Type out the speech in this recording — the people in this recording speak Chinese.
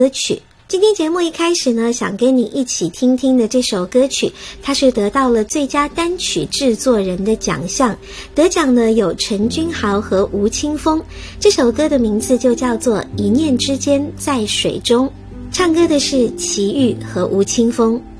歌曲。今天节目一开始呢，想跟你一起听听的这首歌曲，它是得到了最佳单曲制作人的奖项，得奖呢有陈君豪和吴青峰。这首歌的名字就叫做《一念之间在水中》，唱歌的是齐豫和吴青峰。